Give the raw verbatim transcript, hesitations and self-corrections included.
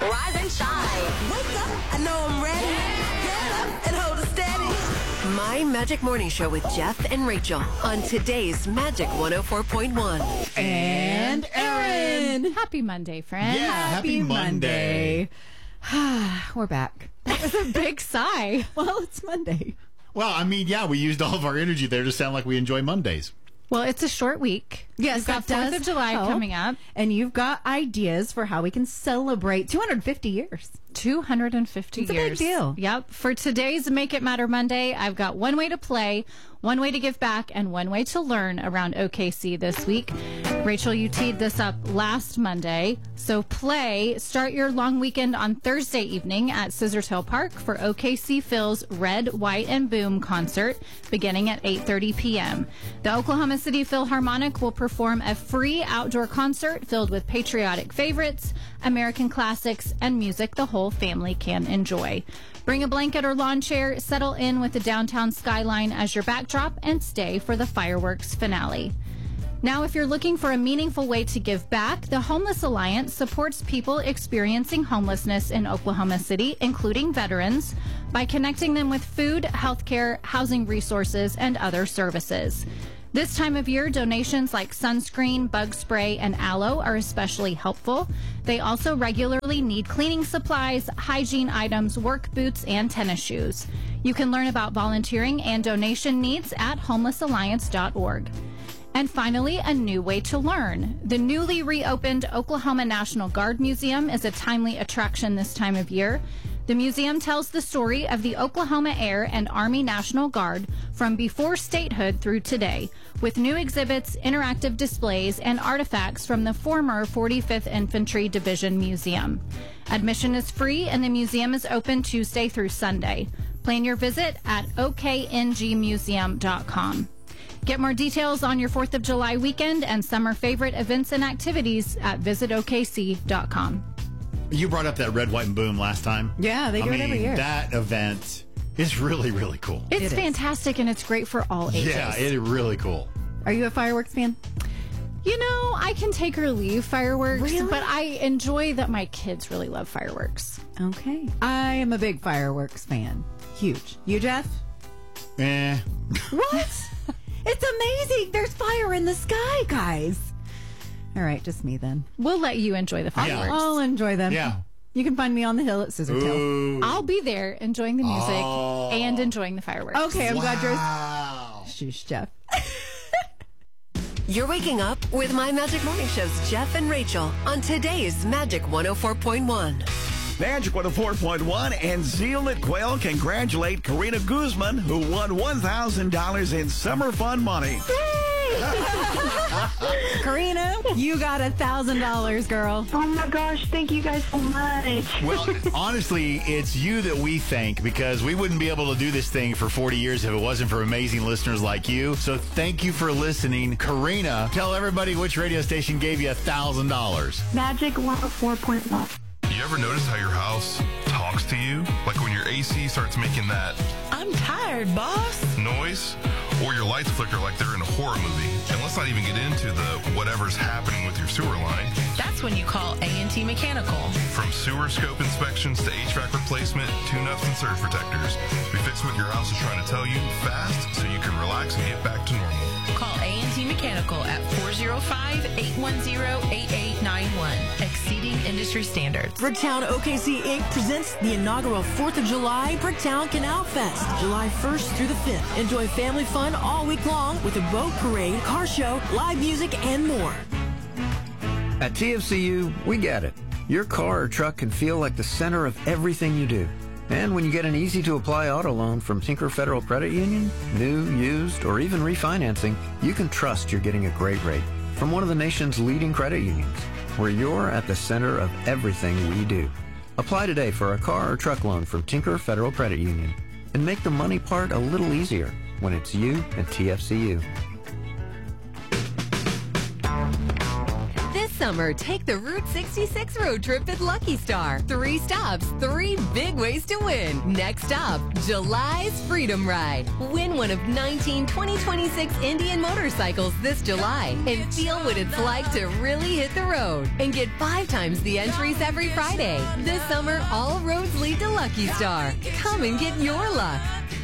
Rise and shine. Wake up, I know I'm ready. Get up and hold it steady. My Magic Morning Show with Jeff and Rachel on today's Magic one oh four point one. And Aaron. Happy Monday, friend. Yeah, happy Monday. We're back. That was a big sigh. Well, it's Monday. Well, I mean, yeah, we used all of our energy there to sound like we enjoy Mondays. Well, it's a short week. Yes, We've got that fourth does of July help. coming up. And you've got ideas for how we can celebrate two hundred fifty years. two hundred fifty It's a years. big deal. Yep. For today's Make It Matter Monday, I've got one way to play, one way to give back, and one way to learn around O K C this week. Rachel, you teed this up last Monday. So play, start your long weekend on Thursday evening at Scissortail Park for O K C Phil's Red, White, and Boom concert beginning at eight thirty p.m. The Oklahoma City Philharmonic will perform a free outdoor concert filled with patriotic favorites, American classics, and music the whole family can enjoy. Bring a blanket or lawn chair, settle in with the downtown skyline as your backdrop, and stay for the fireworks finale. Now, if you're looking for a meaningful way to give back, the Homeless Alliance supports people experiencing homelessness in Oklahoma City, including veterans, by connecting them with food, healthcare, housing resources, and other services. This time of year, donations like sunscreen, bug spray, and aloe are especially helpful. They also regularly need cleaning supplies, hygiene items, work boots, and tennis shoes. You can learn about volunteering and donation needs at homeless alliance dot org. And finally, a new way to learn. The newly reopened Oklahoma National Guard Museum is a timely attraction this time of year. The museum tells the story of the Oklahoma Air and Army National Guard from before statehood through today, with new exhibits, interactive displays, and artifacts from the former forty-fifth Infantry Division Museum. Admission is free, and the museum is open Tuesday through Sunday. Plan your visit at O K N G museum dot com. Get more details on your fourth of July weekend and summer favorite events and activities at visit O K C dot com. You brought up that Red, White, and Boom last time. Yeah, they do I it mean, every year. That event is really, really cool. It's It is. fantastic, and it's great for all ages. Yeah, it is really cool. Are you a fireworks fan? You know, I can take or leave fireworks, Really? but I enjoy that my kids really love fireworks. Okay. I am a big fireworks fan. Huge. You, Jeff? Eh. What? It's amazing. There's fire in the sky, guys. All right, just me then. We'll let you enjoy the fireworks. I'll enjoy them. Yeah. You can find me on the hill at Scissortail. Ooh. I'll be there enjoying the music Oh. and enjoying the fireworks. Okay, I'm glad you're... Wow. Shush, Jeff. You're waking up with My Magic Morning Show's Jeff and Rachel on today's Magic one oh four point one. Magic one oh four point one and Zeal Quail congratulate Karina Guzman, who won one thousand dollars in summer fun money. Karina, you got a thousand dollars, girl. Oh my gosh, thank you guys so much. Well, honestly, it's you that we thank because we wouldn't be able to do this thing for forty years if it wasn't for amazing listeners like you. So thank you for listening. Karina, tell everybody which radio station gave you a thousand dollars. Magic one oh four point one. You ever notice how your house talks to you? Like when your A C starts making that I'm tired, boss. noise, or your lights flicker like they're in a horror movie. And let's not even get into the whatever's happening with your sewer line. That's when you call A and T Mechanical. From sewer scope inspections to H V A C replacement, tune-ups and surge protectors, we fix what your house is trying to tell you fast so you can relax and get back to normal. Call A and T Mechanical at four oh five, eight one oh, eight eight nine one. Exceeding industry standards. Bricktown O K C Incorporated presents the inaugural fourth of July Bricktown Canal Fest, July first through the fifth. Enjoy family fun all week long with a boat parade, car show, live music, and more. At T F C U, we get it. Your car or truck can feel like the center of everything you do. And when you get an easy-to-apply auto loan from Tinker Federal Credit Union, new, used, or even refinancing, you can trust you're getting a great rate from one of the nation's leading credit unions, where you're at the center of everything we do. Apply today for a car or truck loan from Tinker Federal Credit Union and make the money part a little easier when it's you and T F C U. This summer, take the Route sixty-six road trip at Lucky Star. Three stops, three big ways to win. Next up, July's Freedom Ride. Win one of nineteen twenty twenty-six Indian motorcycles this July and feel what it's like to really hit the road. And get five times the entries every Friday. This summer, all roads lead to Lucky Star. Come and get your luck.